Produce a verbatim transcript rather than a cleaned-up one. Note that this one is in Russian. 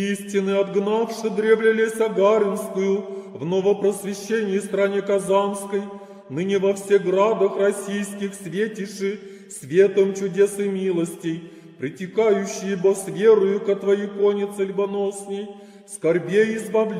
истины, отгнавши древле леся Гаринскую, в новопросвещении стране Казанской, ныне во всех градах российских светиши светом чудес и милостей, притекающие, бо с верою ко Твоей коне цельбоносней, скорбей избавляй.